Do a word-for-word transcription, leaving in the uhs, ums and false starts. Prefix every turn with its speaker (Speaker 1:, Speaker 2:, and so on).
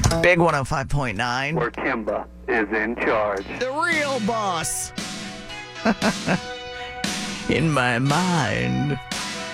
Speaker 1: Big one oh five point nine.
Speaker 2: Where Kimba is in charge.
Speaker 1: The real boss. In my mind.